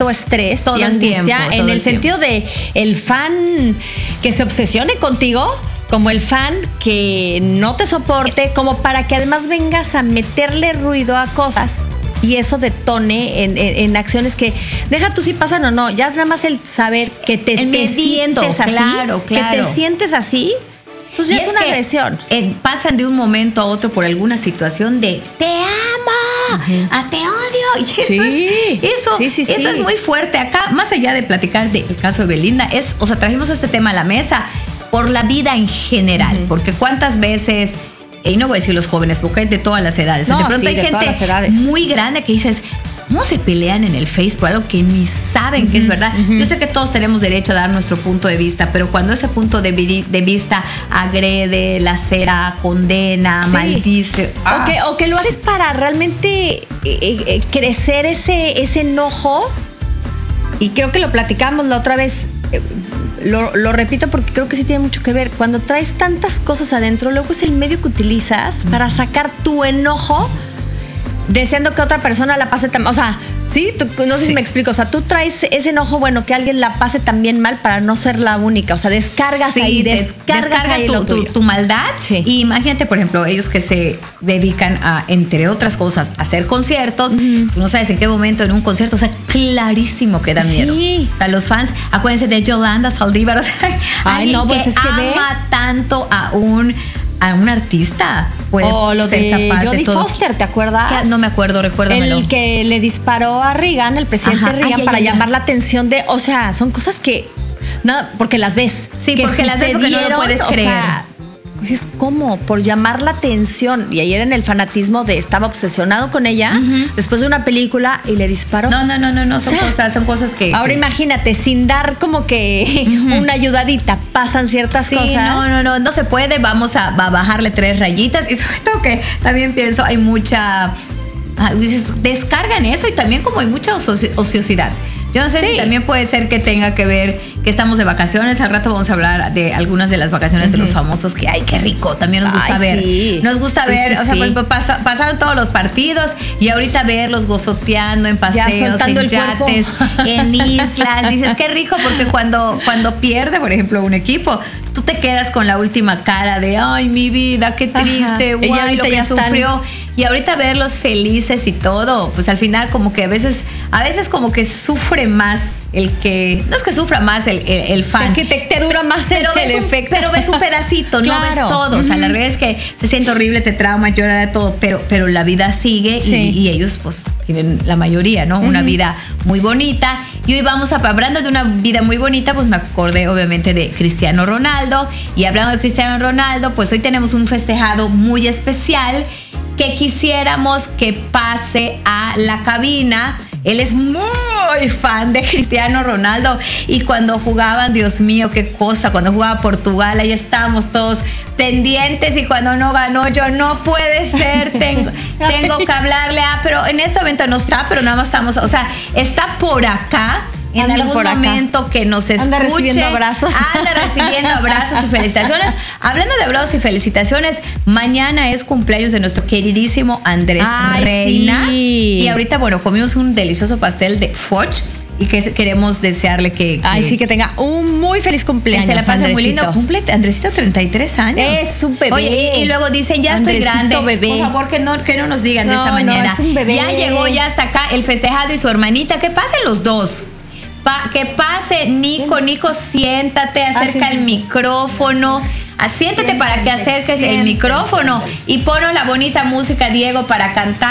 tanto estrés todo y el angustia tiempo, en el sentido de el fan que se obsesione contigo, como el fan que no te soporte, como para que además vengas a meterle ruido a cosas y eso detone en acciones que deja tú si pasan o no, ya nada más el saber que te sientes así, claro. que te sientes así, pues ya es una agresión. Pasan de un momento a otro por alguna situación de te amo, a te odio, y eso es muy fuerte. Acá, más allá de platicar del caso de Belinda, trajimos este tema a la mesa por la vida en general, porque cuántas veces, y no voy a decir los jóvenes, porque es de todas las edades, No, de pronto hay gente muy grande que dices, ¿cómo se pelean en el Facebook? Algo que ni saben que es verdad. Yo sé que todos tenemos derecho a dar nuestro punto de vista, pero cuando ese punto de vista agrede, lacera, condena, maldice. O que lo haces para realmente crecer ese enojo. Y creo que lo platicamos la otra vez. Lo repito porque creo que sí tiene mucho que ver. Cuando traes tantas cosas adentro, luego es el medio que utilizas para sacar tu enojo, deseando que otra persona la pase tan... O sea, ¿sí? No sé si me explico. O sea, tú traes ese enojo, bueno, que alguien la pase también mal para no ser la única. O sea, descargas tu maldad. Sí. Y imagínate, por ejemplo, ellos que se dedican a, entre otras cosas, a hacer conciertos. Tú no sabes en qué momento en un concierto, o sea, clarísimo que da miedo. O sea, los fans, acuérdense de Yolanda Saldívar. O sea, que ama tanto a un artista. O lo de Jodie Foster, ¿te acuerdas? No me acuerdo, recuérdamelo. El que le disparó a Reagan, el presidente Reagan, para llamar la atención de... O sea, son cosas que... No, porque las ves. Sí, porque las ves porque no lo puedes creer. O sea, pues es como por llamar la atención. Y ayer en el fanatismo de estaba obsesionado con ella, después de una película y le disparó. No, son cosas que... Ahora imagínate, sin dar como que una ayudadita, pasan ciertas cosas. No se puede. Vamos a bajarle 3 rayitas. Y sobre todo que también pienso, hay mucha... descargan eso y también como hay mucha ociosidad. Yo no sé si también puede ser que tenga que ver que estamos de vacaciones. Al rato vamos a hablar de algunas de las vacaciones de los famosos que, ay, qué rico, también nos gusta ver. Sí. Nos gusta ver, o sea, por ejemplo, pasaron todos los partidos y ahorita verlos gozoteando en paseos, en yates, en islas. Dices, qué rico, porque cuando pierde, por ejemplo, un equipo, tú te quedas con la última cara de, ay, mi vida, qué triste, guay, lo que sufrió. Y ahorita verlos felices y todo, pues al final como que a veces como que sufre más el que... No es que sufra más el fan. Es que te dura más el efecto. Pero ves un pedacito, no ves todo. O sea, la realidad es que se siente horrible, te trauma, llora de todo, pero la vida sigue y ellos pues tienen la mayoría, ¿no? Una vida muy bonita. Y hoy hablando de una vida muy bonita, pues me acordé obviamente de Cristiano Ronaldo. Y hablando de Cristiano Ronaldo, pues hoy tenemos un festejado muy especial que quisiéramos que pase a la cabina. Él es muy fan de Cristiano Ronaldo y cuando jugaban, Dios mío, qué cosa, cuando jugaba Portugal, ahí estábamos todos pendientes y cuando no ganó, yo no puede ser, tengo que hablarle pero en este momento no está, pero nada más estamos, o sea, está por acá. En algún momento que nos escuche. Anda recibiendo abrazos. Y felicitaciones. Hablando de abrazos y felicitaciones, mañana es cumpleaños de nuestro queridísimo Andrés Reina. Sí. Y ahorita, bueno, comimos un delicioso pastel de foch y que queremos desearle que tenga un muy feliz cumpleaños. Que se la pase muy lindo. Cumple Andresito 33 años. Es un bebé. Oye, y luego dicen, ya Andresito, estoy grande. Bebé. Por favor, que no nos digan de esta manera. No, es un bebé. Ya llegó ya hasta acá el festejado y su hermanita. Que pasen los dos. Que pase Nico, siéntate, acerca el micrófono. Siéntate para que acerques el micrófono y ponos la bonita música, Diego, para cantar.